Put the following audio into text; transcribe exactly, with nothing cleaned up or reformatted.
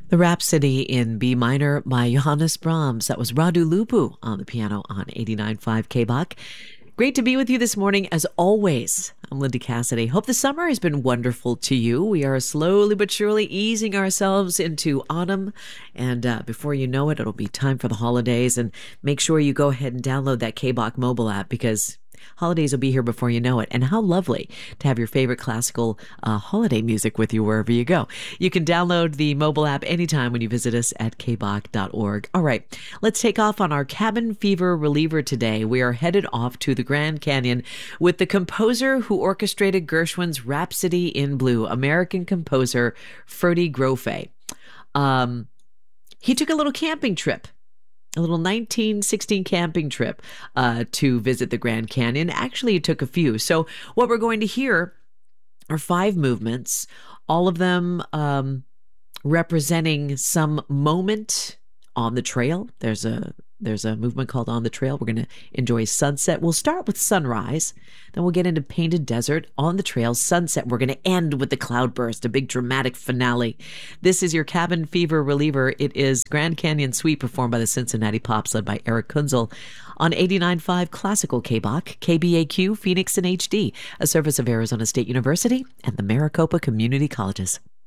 The Rhapsody in B minor by Johannes Brahms. That was Radu Lupu on the piano on eighty-nine point five K B O C. Great to be with you this morning, as always. I'm Linda Cassidy. Hope the summer has been wonderful to you. We are slowly but surely easing ourselves into autumn. And uh, before you know it, it'll be time for the holidays. And make sure you go ahead and download that K B O C mobile app, because holidays will be here before you know it. And how lovely to have your favorite classical uh, holiday music with you wherever you go. You can download the mobile app anytime when you visit us at k b o c dot org. All right, let's take off on our cabin fever reliever today. We are headed off to the Grand Canyon with the composer who orchestrated Gershwin's Rhapsody in Blue, American composer Ferdy Grofé. Um, he took a little camping trip. A little nineteen sixteen camping trip uh, to visit the Grand Canyon. Actually, it took a few. So what we're going to hear are five movements, all of them um, representing some moment on the trail. There's a there's a movement called On the Trail. We're going to enjoy sunset. We'll start with sunrise. Then we'll get into Painted Desert, On the Trail, sunset. We're going to end with the cloudburst, a big dramatic finale. This is your cabin fever reliever. It is Grand Canyon Suite performed by the Cincinnati Pops, led by Eric Kunzel on eighty-nine point five Classical K B O C, K B A Q, Phoenix in H D, a service of Arizona State University and the Maricopa Community Colleges.